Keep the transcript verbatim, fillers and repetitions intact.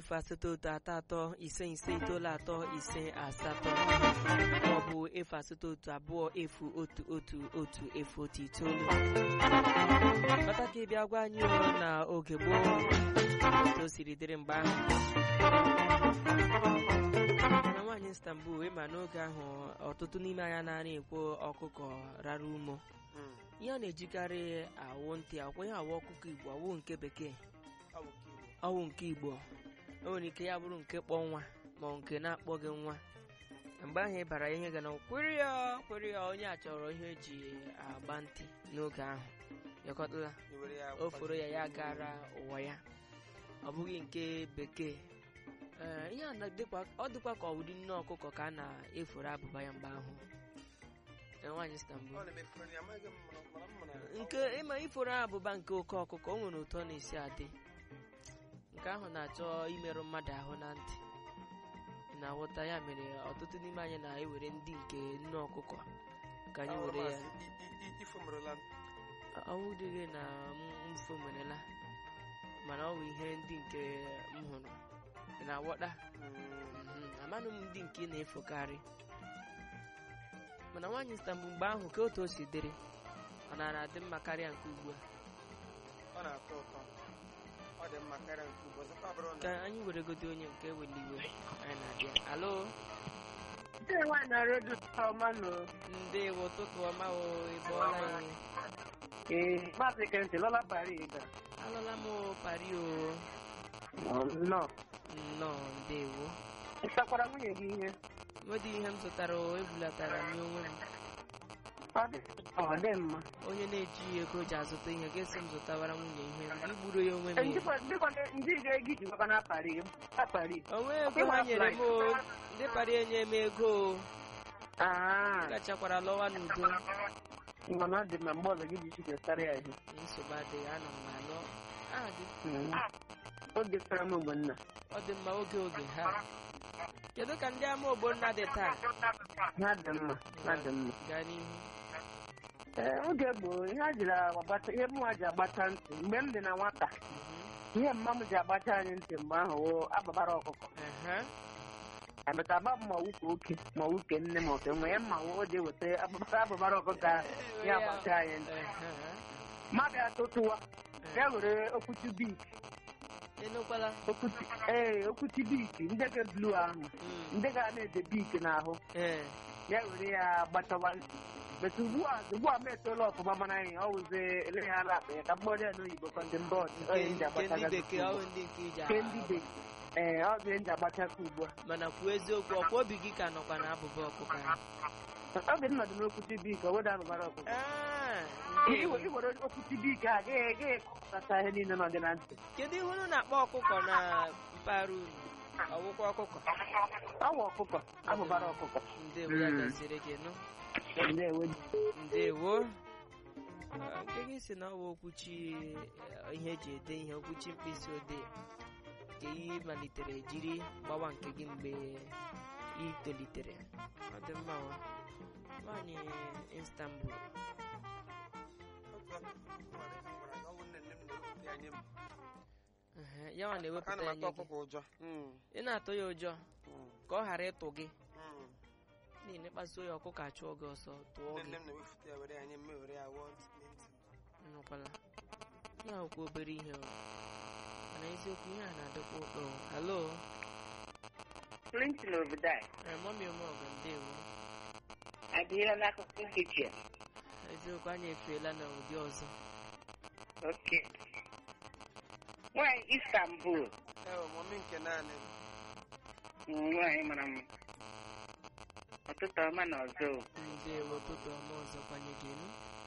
efu asatọ otu atọ atọ ise ise itoolu atọ ise asatọ maọbụ efu asatọ otu abụọ efu otu otu otu efu otu itoolu. Kpata ka ị bịa gwa anyị na oge gboo otu o siri dịrị mgbe ahụ na nwaanyị Istanbul. Ịma n'oge ahụ ọtụtụ n'ime anya na-ara ekwo ọkụkọ rara umo. Ihe a na-ejikarị awụ ntị akwụ ihe awụ ọkụkọ Igbo awụ nke bekee ọwụ nke Igbo. O nwere ike ya bụrụ nke kpọ nwa ma nke na-akpọ gị nwa. Mgbe ahụ ị bara ihe ga na kwere ya kwere ya onye a chọrọ ihe eji agba ntị n'oge ahụ yakọtala o foro ya ya gara ụwa ya, ọ bụghị nke bekee. Ee ihe a na-adịkwa ọ dịkwa ka ọwụdị nne ọkụkọ ka a na-eforo abụba ya mgbe ahụ. Nwaanyị Istanbul nke ịma iforo abụba nke oke ọkụkọ o nwere ụtọ na-esi adị. Nke ahụ na-achọ imerụ mmadụ ahụ na ntị na-aghọta ya, mere ọtụtụ n'ime anyị na-ewere ndị nke nne ọkụkọ ka anyị were ya ọwụ dịghị na mfu merela, mana ọ bụ ihe ndị nke m hụrụ na-aghọta. Amanụ m ndị nke na-efokarị, mana nwaanyị Istanbul mgbe ahụ ka otu o si dịrị ọ na adị mma karịa nke ugbu a. Ọ na-atọ ụtọ, ọ dị mma karịa nke ugbu a. Ka anyị were gote onye nke weliwe anyị na-abịa. Alo, ndewo, ụtụtụ ọma o, ị bọọla anyị? Ee, maazị Kente, lọla Paris ịga. Alọla m Paris o. Nnọọ. Nnọọ, ndewo. Ị sakwara nwunye gị ihe? Nwedị ihe m zụtara o, ebulatara m onwe m. Ọ dị mma. Onye na-eji ego ji azụta ihe ga-esi m zụtawara nwunye ihe m, igburu ya onwe m. Ndị ga-egi ji gwakwa na Paris. Onwe ego ha nyere m o, ndị Paris enye m ego o. Gachakwara lọwa n'udo. Mana ọ dị mma mgbe ọzọ gị ji chiketara ya ihe. Nsogbu adịghị, anọ m alọ. Oge sara m ogbonna. Ọ dị mma oge oge ha. Kedu ka ndị ama ogbonna dị taa? Ha dị mma, ha dị mma. Gaa n'ihu. Ee, oge gboo ihe a jiri agbata ihe mụnwa ji agbata ntị mgbe m dị na nwata. Ihe mma m ji agbacha anyị ntị mgbe ahụ wụ ababara ọkụkọ. Abata aba m ma nwoke oke ma nwoke nne ma oke nwe ya mma o ji eweta ababara ọkụkọ ya agbacha anyị ntị. Mmadụ ya tụtụwa ya were okwuchi bik. Ee, okwuchi bik ndị ga blu ahụ ndị ga na-ede bik n'ahụ ya were ya gbachawa ntị. But ugbu a ugbu a m etola ọfụma mana anyị ọ wụzi ele ya ala akpa ya ka mgbọrọ ya n'oyibo kọndịmbọd ndị bekee. Ee, ọ bụ ndị agbachaka ugbu a. Mana kwuo eziokwu, ọkwa obi gị ka nọkwa na abụba ọkụkọ ahụ. Oge m nọdụ n'okwuchi bik o weda abụbara ọkụkọ. Iwere okwuchi bik a gaghị kọpụtacha ihe niile nọ dị na ntị. Kedu ihe unu na-akpọ ọkụkọ na mpaghara unu? Ọwụkwa ọkụkọ? Ọwụ ọkụkọ, abụbara ọkụkọ. Ndewo, ya gaziri gị nụ. Ndewo. Nke gị si na ọ bụ okwuchi ihe eji ede ihe, okwuchi mkpịsị odee nke ihe malitere jiri gbawa nke gị mgbe ị tolitere. Ọ dị mma o. Nwaanyị Istanbul. Ya nwa na-ewepụta ya nye gị. Ị na-atụ ya ụjọ ka ọ ghara ịtụ gị. N'ihi na ịkpasu ya ọkụkọ achụọ gị ọsọ tụọ gị. Nnụkwala ya akwụkwọ obere ihe o, mana eziokwu ihe a na-adịkwa ụtọ. Halo, Clinton Obidai. Mọmi Omeọgọ, ndewo. Adịghịla n'akụkụ nkịtị a. Eziokwu anyị efuela na ụdị ọzọ. Oke. Nwaanyị Istanbul. Ewo, mọmi nke naanị m. Nwaanyị mara mma. Ọtụtụ ọma na ọzọ. Ndewo, ụtụtụ ọma ọzọ kwanye gị nụ.